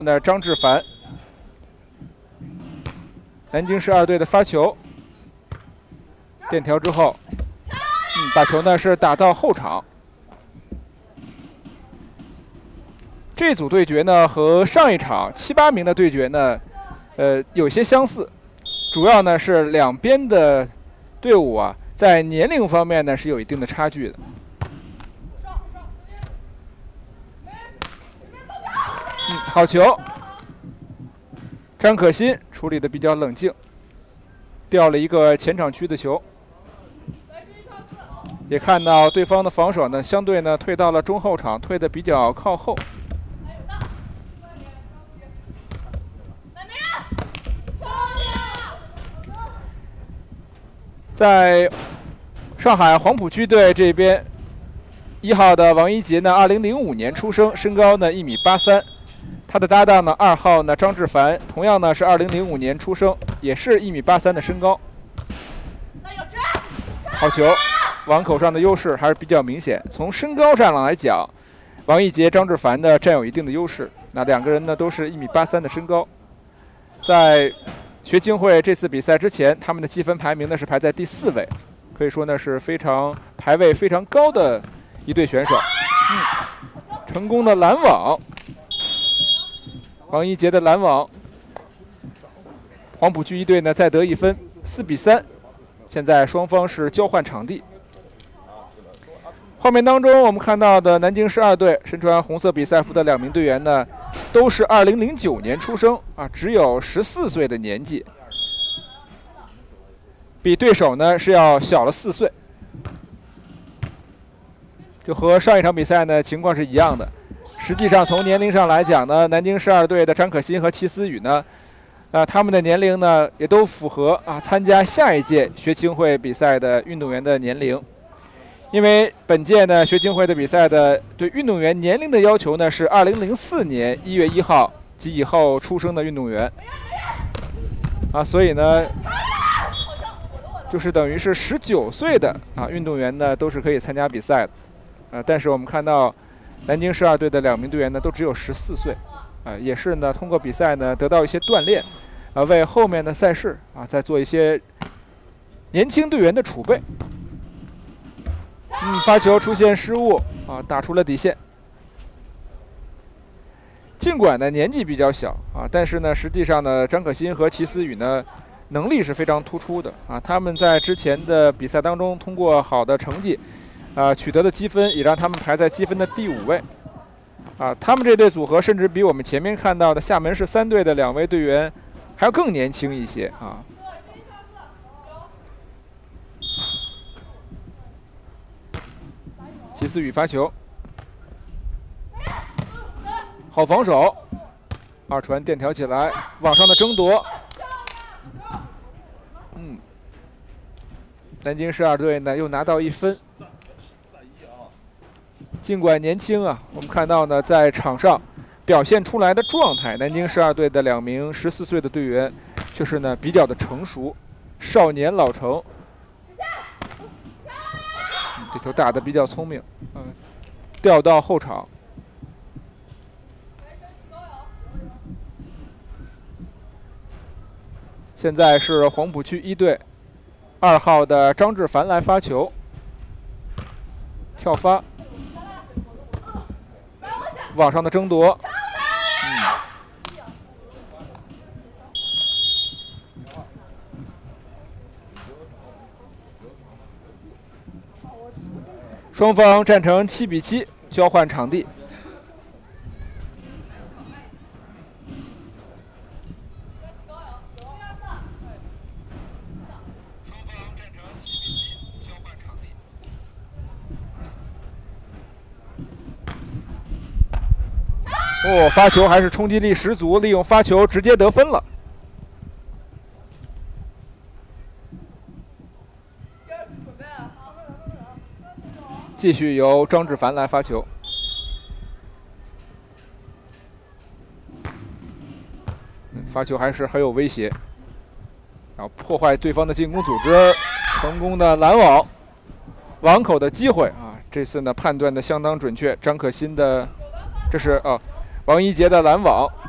那张志凡，南京市2队的发球，垫条之后，把球呢是打到后场。这组对决呢和上一场7、8名的对决呢，有些相似，主要呢是两边的队伍啊在年龄方面呢是有一定的差距的。好球，张可欣处理的比较冷静，掉了一个前场区的球。也看到对方的防守呢，相对呢退到了中后场，退的比较靠后。在上海黄埔区队这边，1号的王一杰呢，2005年出生，身高呢1.83米。他的搭档呢2号呢张志凡，同样呢是2005年出生，也是1.83米的身高。好球，网口上的优势还是比较明显。从身高上来讲，王一杰、张志凡呢占有一定的优势。那两个人呢都是1.83米的身高。在学青会这次比赛之前，他们的积分排名呢是排在第4位，可以说呢是排位非常高的一对选手。成功的拦网，王一杰的拦网，黄埔区1队呢再得1分，4-3。现在双方是交换场地。画面当中我们看到的南京市2队身穿红色比赛服的2名队员呢，都是2009年出生啊，只有14岁的年纪，比对手呢是要小了4岁，就和上一场比赛呢情况是一样的。实际上从年龄上来讲呢，南京市2队的张可欣和齐思雨呢，他们的年龄呢也都符合参加下一届学青会比赛的运动员的年龄。因为本届呢学青会的比赛的对运动员年龄的要求呢是2004年1月1号及以后出生的运动员，所以呢就是等于是19岁的运动员呢都是可以参加比赛的，但是我们看到南京市2队的2名队员呢都只有14岁，也是呢通过比赛呢得到一些锻炼，为后面的赛事再做一些年轻队员的储备。发球出现失误打出了底线。尽管呢年纪比较小但是呢实际上呢张可欣和齐思雨呢能力是非常突出的他们在之前的比赛当中通过好的成绩取得的积分也让他们排在积分的第5位他们这队组合甚至比我们前面看到的厦门市3队的2位队员还要更年轻一些齐思雨发球，好防守，二传垫条起来，往上的争夺。南京市2队呢又拿到1分。尽管年轻我们看到呢在场上表现出来的状态，南京市2队的2名14岁的队员却是呢比较的成熟，少年老成。这球打得比较聪明，掉到后场。现在是黄埔区1队2号的张志凡来发球，跳发，往上的争夺，双方战成7-7，交换场地。发球还是冲击力十足，利用发球直接得分了。继续由张志凡来发球，发球还是很有威胁，然后破坏对方的进攻组织，成功的拦网，网口的机会这次呢判断的相当准确。张可欣的，这是王一杰的拦网，